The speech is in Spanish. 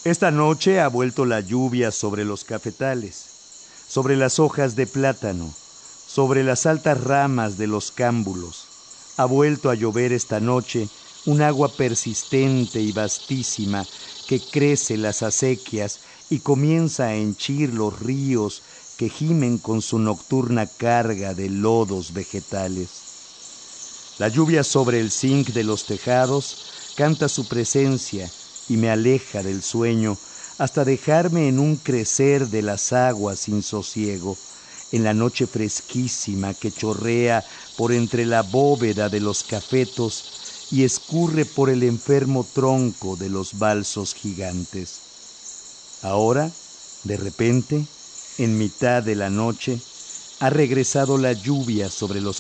Esta noche ha vuelto la lluvia sobre los cafetales, sobre las hojas de plátano, sobre las altas ramas de los cámbulos. Ha vuelto a llover esta noche un agua persistente y vastísima que crece las acequias y comienza a henchir los ríos que gimen con su nocturna carga de lodos vegetales. La lluvia sobre el zinc de los tejados canta su presencia y me aleja del sueño hasta dejarme en un crecer de las aguas sin sosiego, en la noche fresquísima que chorrea por entre la bóveda de los cafetos y escurre por el enfermo tronco de los balsos gigantes. Ahora, de repente, en mitad de la noche, ha regresado la lluvia sobre los